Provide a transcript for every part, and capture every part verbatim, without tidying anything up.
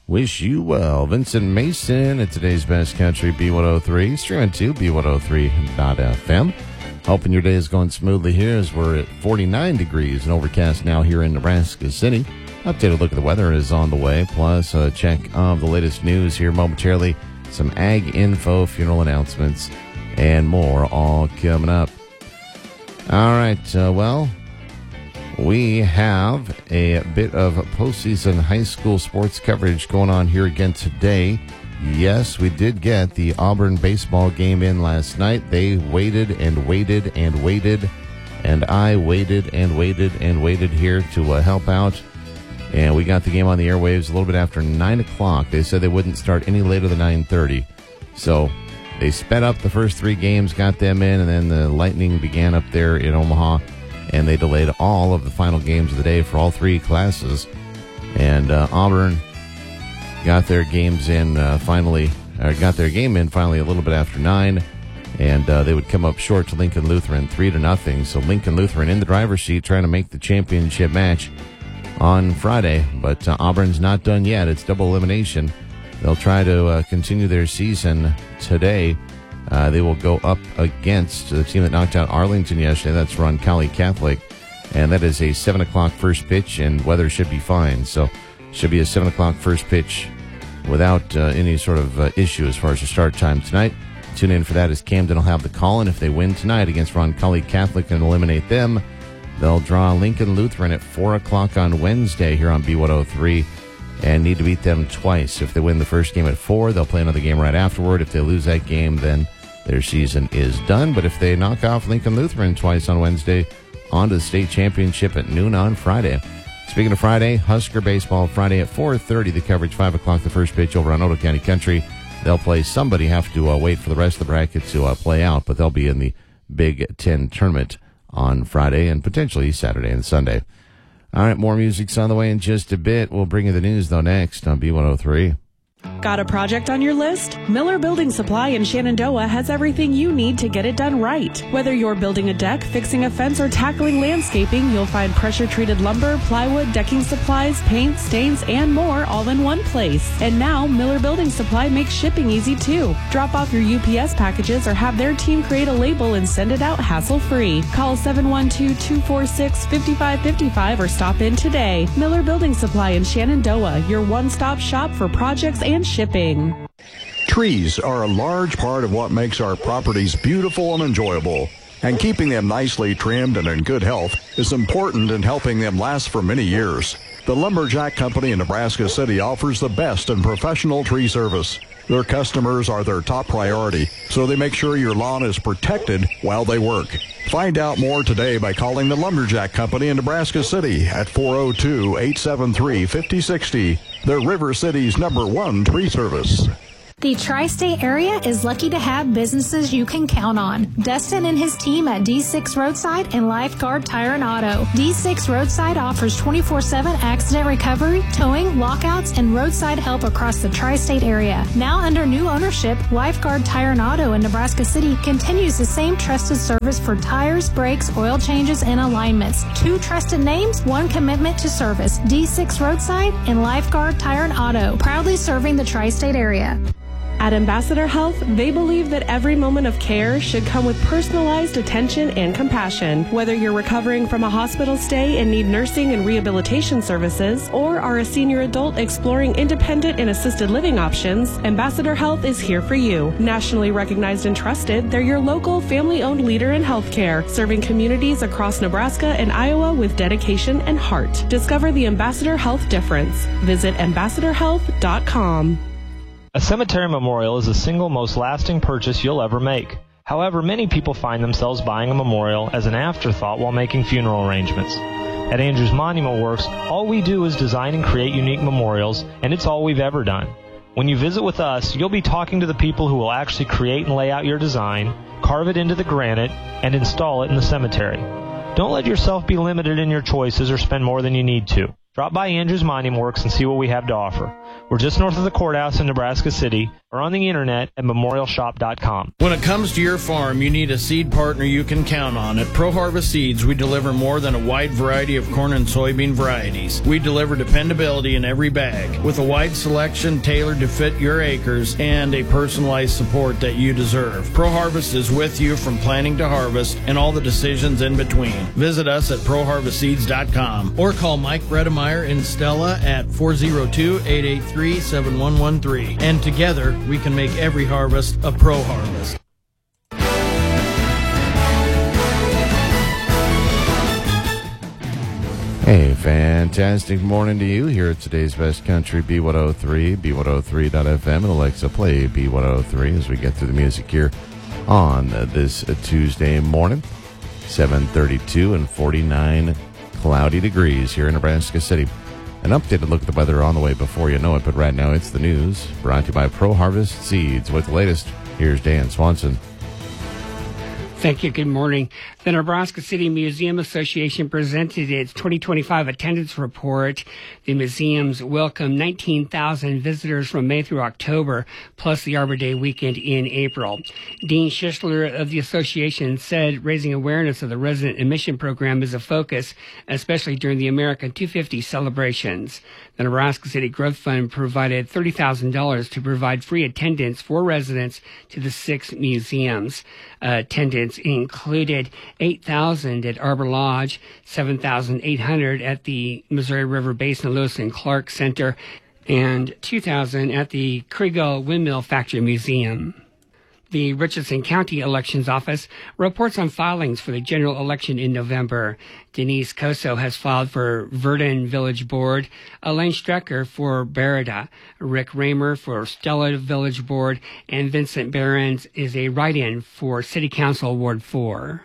Wish you well. Vincent Mason at today's Best Country B one oh three, streaming to B one oh three dot f m. Hoping your day is going smoothly here as we're at forty-nine degrees and overcast now here in Nebraska City. Updated look at the weather is on the way, plus a check of the latest news here momentarily. Some ag info, funeral announcements, and more all coming up. All right, uh, well, we have a bit of postseason high school sports coverage going on here again today. Yes, we did get the Auburn baseball game in last night. They waited and waited and waited, and I waited and waited and waited here to uh, help out. And we got the game on the airwaves a little bit after nine o'clock. They said they wouldn't start any later than nine thirty. So they sped up the first three games, got them in, and then the Lightning began up there in Omaha, and they delayed all of the final games of the day for all three classes. And uh, Auburn got their games in uh, finally, or got their game in finally a little bit after nine, and uh, they would come up short to Lincoln Lutheran, three to nothing. So Lincoln Lutheran in the driver's seat trying to make the championship match on Friday, but uh, Auburn's not done yet. It's double elimination. They'll try to uh, continue their season today. Uh, they will go up against the team that knocked out Arlington yesterday. That's Roncalli Catholic, and that is a seven o'clock first pitch, and weather should be fine. So should be a seven o'clock first pitch without uh, any sort of uh, issue as far as the start time tonight. Tune in for that as Camden will have the call, and if they win tonight against Roncalli Catholic and eliminate them, they'll draw Lincoln Lutheran at four o'clock on Wednesday here on B one oh three and need to beat them twice. If they win the first game at four, they'll play another game right afterward. If they lose that game, then their season is done. But if they knock off Lincoln Lutheran twice on Wednesday, on to the state championship at noon on Friday. Speaking of Friday, Husker baseball Friday at four thirty. The coverage, five o'clock, the first pitch over on Otoe County Country. They'll play somebody, have to uh, wait for the rest of the bracket to uh, play out, but they'll be in the Big Ten tournament on Friday and potentially Saturday and Sunday. All right, more music's on the way in just a bit. We'll bring you the news, though, next on B one oh three. Got a project on your list? Miller Building Supply in Shenandoah has everything you need to get it done right. Whether you're building a deck, fixing a fence, or tackling landscaping, you'll find pressure-treated lumber, plywood, decking supplies, paint, stains, and more all in one place. And now, Miller Building Supply makes shipping easy, too. Drop off your U P S packages or have their team create a label and send it out hassle-free. Call seven one two, two four six, five five five five or stop in today. Miller Building Supply in Shenandoah, your one-stop shop for projects and shipping. Trees are a large part of what makes our properties beautiful and enjoyable, and keeping them nicely trimmed and in good health is important in helping them last for many years. The Lumberjack Company in Nebraska City offers the best in professional tree service. Their customers are their top priority, so they make sure your lawn is protected while they work. Find out more today by calling the Lumberjack Company in Nebraska City at four oh two, eight seven three, five oh six oh. They're River City's number one tree service. The tri-state area is lucky to have businesses you can count on. Dustin and his team at D six Roadside and Lifeguard Tire and Auto. D six Roadside offers twenty-four seven accident recovery, towing, lockouts, and roadside help across the tri-state area. Now under new ownership, Lifeguard Tire and Auto in Nebraska City continues the same trusted service for tires, brakes, oil changes, and alignments. Two trusted names, one commitment to service. D six Roadside and Lifeguard Tire and Auto, proudly serving the tri-state area. At Ambassador Health, they believe that every moment of care should come with personalized attention and compassion. Whether you're recovering from a hospital stay and need nursing and rehabilitation services, or are a senior adult exploring independent and assisted living options, Ambassador Health is here for you. Nationally recognized and trusted, they're your local family-owned leader in healthcare, serving communities across Nebraska and Iowa with dedication and heart. Discover the Ambassador Health difference. Visit ambassador health dot com. A cemetery memorial is the single most lasting purchase you'll ever make. However, many people find themselves buying a memorial as an afterthought while making funeral arrangements. At Andrews Monument Works, all we do is design and create unique memorials, and it's all we've ever done. When you visit with us, you'll be talking to the people who will actually create and lay out your design, carve it into the granite, and install it in the cemetery. Don't let yourself be limited in your choices or spend more than you need to. Drop by Andrews Monument Works and see what we have to offer. We're just north of the courthouse in Nebraska City. or on the internet at memorial shop dot com. When it comes to your farm, you need a seed partner you can count on. At Pro Harvest Seeds, we deliver more than a wide variety of corn and soybean varieties. We deliver dependability in every bag, with a wide selection tailored to fit your acres and a personalized support that you deserve. Pro Harvest is with you from planting to harvest and all the decisions in between. Visit us at pro harvest seeds dot com or call Mike Redemeyer in Stella at four oh two, eight eight three, seven one one three. And together, we can make every harvest a pro harvest. Hey, fantastic morning to you here at today's Best Country B one oh three, B one oh three dot F M, and Alexa play B one oh three as we get through the music here on this Tuesday morning. seven thirty-two and forty-nine cloudy degrees here in Nebraska City. An updated look at the weather on the way before you know it, but right now it's the news, brought to you by Pro Harvest Seeds. With the latest, here's Dan Swanson. Thank you. Good morning. The Nebraska City Museum Association presented its twenty twenty-five attendance report. The museums welcomed nineteen thousand visitors from May through October, plus the Arbor Day weekend in April. Dean Schischler of the association said raising awareness of the resident admission program is a focus, especially during the American two fifty celebrations. The Nebraska City Growth Fund provided thirty thousand dollars to provide free attendance for residents to the six museums. Uh, attendance included eight thousand at Arbor Lodge, seven thousand eight hundred at the Missouri River Basin Lewis and Clark Center, and two thousand at the Kriegel Windmill Factory Museum. The Richardson County Elections Office reports on filings for the general election in November. Denise Coso has filed for Verdon Village Board, Elaine Strecker for Berida, Rick Raymer for Stella Village Board, and Vincent Behrens is a write-in for City Council Ward four.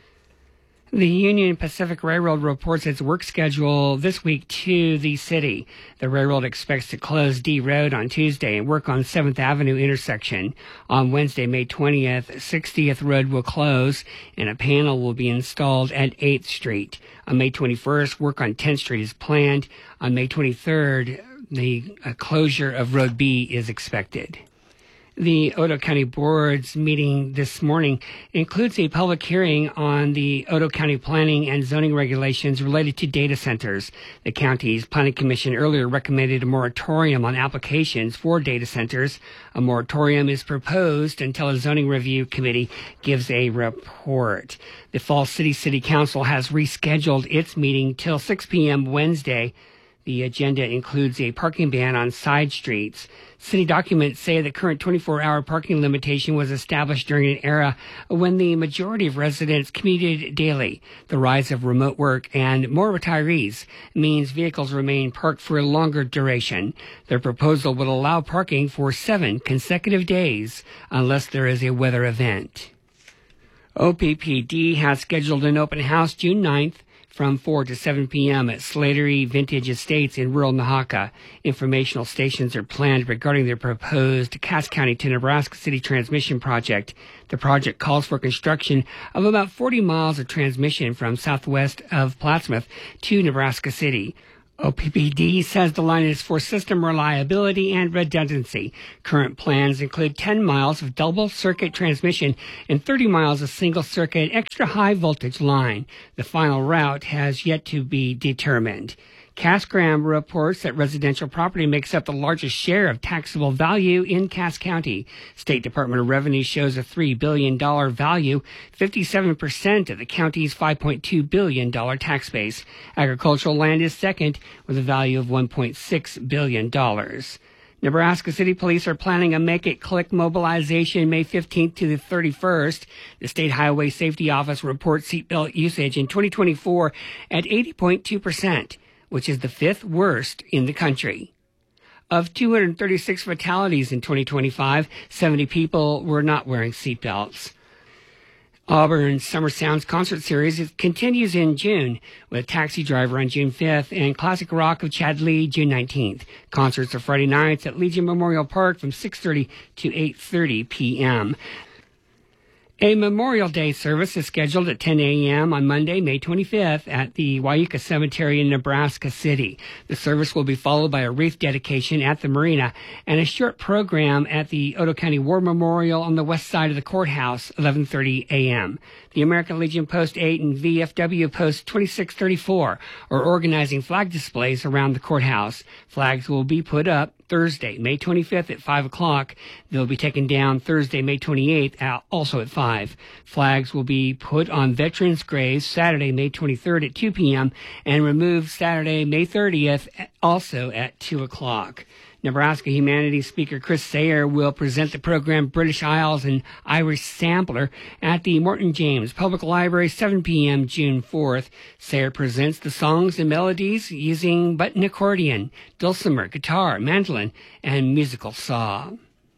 The Union Pacific Railroad reports its work schedule this week to the city. The railroad expects to close D Road on Tuesday and work on seventh Avenue intersection. On Wednesday, May twentieth, sixtieth Road will close and a panel will be installed at eighth Street. On May twenty-first, work on tenth Street is planned. On May twenty-third, the uh, closure of Road B is expected. The Otoe County Board's meeting this morning includes a public hearing on the Otoe County planning and zoning regulations related to data centers. The county's planning commission earlier recommended a moratorium on applications for data centers. A moratorium is proposed until a zoning review committee gives a report. The Falls City City Council has rescheduled its meeting till six p.m. Wednesday. The agenda includes a parking ban on side streets. City documents say the current twenty-four hour parking limitation was established during an era when the majority of residents commuted daily. The rise of remote work and more retirees means vehicles remain parked for a longer duration. Their proposal would allow parking for seven consecutive days unless there is a weather event. O P P D has scheduled an open house June ninth from four to seven p.m. at Slattery Vintage Estates in rural Nahaka. Informational stations are planned regarding their proposed Cass County to Nebraska City transmission project. The project calls for construction of about forty miles of transmission from southwest of Plattsmouth to Nebraska City. O P P D says the line is for system reliability and redundancy. Current plans include ten miles of double-circuit transmission and thirty miles of single-circuit extra-high voltage line. The final route has yet to be determined. Cass Graham reports that residential property makes up the largest share of taxable value in Cass County. State Department of Revenue shows a three billion dollars value, fifty-seven percent of the county's five point two billion dollars tax base. Agricultural land is second with a value of one point six billion dollars. Nebraska City Police are planning a Make It Click mobilization May fifteenth to the thirty-first. The State Highway Safety Office reports seatbelt usage in twenty twenty-four at eighty point two percent. Which is the fifth worst in the country. Of two hundred thirty-six fatalities in twenty twenty-five, seventy people were not wearing seatbelts. Auburn's Summer Sounds concert series continues in June with Taxi Driver on June fifth and Classic Rock of Chad Lee June nineteenth. Concerts are Friday nights at Legion Memorial Park from six thirty to eight thirty p.m. A Memorial Day service is scheduled at ten a.m. on Monday, May twenty-fifth at the Wyuka Cemetery in Nebraska City. The service will be followed by a wreath dedication at the marina and a short program at the Otoe County War Memorial on the west side of the courthouse, eleven thirty a.m. The American Legion Post eight and V F W Post twenty-six thirty-four are organizing flag displays around the courthouse. Flags will be put up Thursday, May twenty-fifth at five o'clock. They'll be taken down Thursday, May twenty-eighth, also at five. Flags will be put on veterans' graves Saturday, May twenty-third at two p.m. and removed Saturday, May thirtieth, also at two o'clock. Nebraska Humanities speaker Chris Sayer will present the program British Isles and Irish Sampler at the Morton James Public Library, seven p.m. June fourth. Sayer presents the songs and melodies using button accordion, dulcimer, guitar, mandolin, and musical saw.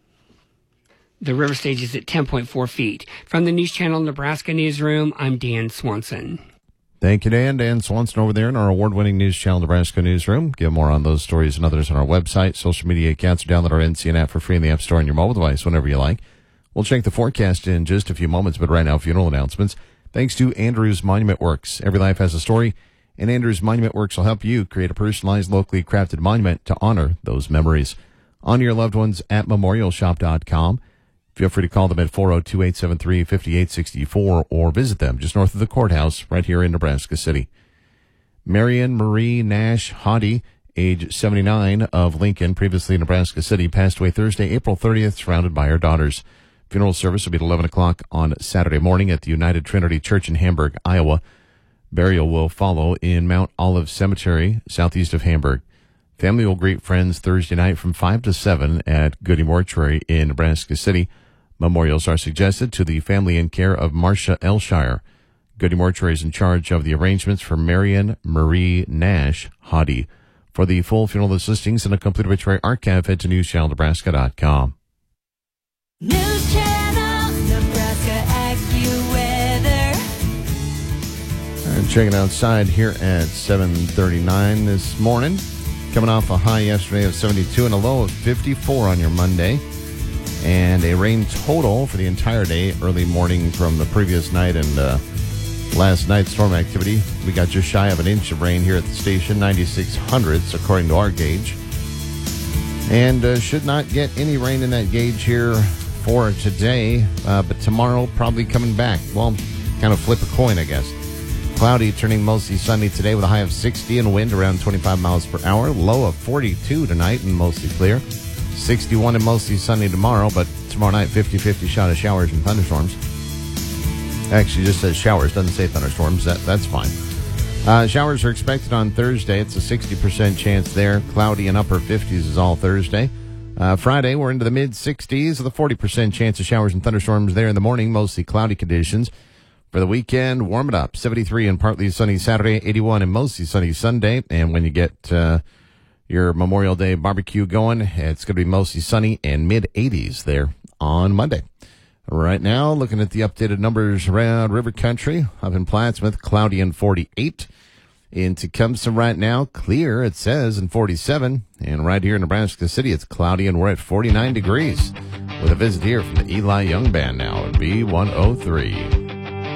The river stage is at ten point four feet. From the News Channel Nebraska Newsroom, I'm Dan Swanson. Thank you, Dan. Dan Swanson over there in our award-winning News Channel Nebraska newsroom. Get more on those stories and others on our website, social media accounts, or download our N C N app for free in the App Store on your mobile device whenever you like. We'll check the forecast in just a few moments, but right now, funeral announcements. Thanks to Andrews Monument Works. Every life has a story, and Andrews Monument Works will help you create a personalized, locally crafted monument to honor those memories. Honor your loved ones at memorial shop dot com. Feel free to call them at four oh two, eight seven three, five eight six four or visit them just north of the courthouse right here in Nebraska City. Marion Marie Nash Hoddy, age seventy-nine, of Lincoln, previously Nebraska City, passed away Thursday, April thirtieth, surrounded by her daughters. Funeral service will be at eleven o'clock on Saturday morning at the United Trinity Church in Hamburg, Iowa. Burial will follow in Mount Olive Cemetery, southeast of Hamburg. Family will greet friends Thursday night from five to seven at Goody Mortuary in Nebraska City. Memorials are suggested to the family in care of Marcia Elshire. Goody Mortuary is in charge of the arrangements for Marion Marie Nash Hoddy. For the full funeral list listings and a complete obituary archive, head to news channel nebraska dot com. News Channel Nebraska AccuWeather. I'm checking outside here at seven thirty-nine this morning. Coming off a high yesterday of seventy-two and a low of fifty-four on your Monday. And a rain total for the entire day, early morning from the previous night and uh, last night's storm activity. We got just shy of an inch of rain here at the station, ninety-six hundredths according to our gauge. And uh, should not get any rain in that gauge here for today, uh, but tomorrow probably coming back. Well, kind of flip a coin, I guess. Cloudy, turning mostly sunny today with a high of sixty and wind around twenty-five miles per hour. Low of forty-two tonight and mostly clear. sixty-one and mostly sunny tomorrow, but tomorrow night fifty-fifty shot of showers and thunderstorms. Actually, just says showers, doesn't say thunderstorms. That That's fine. Uh, showers are expected on Thursday. It's a sixty percent chance there. Cloudy and upper fifties is all Thursday. Uh, Friday, we're into the mid-sixties with a forty percent chance of showers and thunderstorms there in the morning, mostly cloudy conditions. For the weekend, warm it up. seventy-three and partly sunny Saturday, eighty-one and mostly sunny Sunday. And when you get uh, your Memorial Day barbecue going, it's going to be mostly sunny and mid-eighties there on Monday. Right now, looking at the updated numbers around River Country, up in Plattsmouth, cloudy and forty-eight. In Tecumseh right now, clear, it says, and forty-seven. And right here in Nebraska City, it's cloudy and we're at forty-nine degrees. With a visit here from the Eli Young Band now at B one oh three.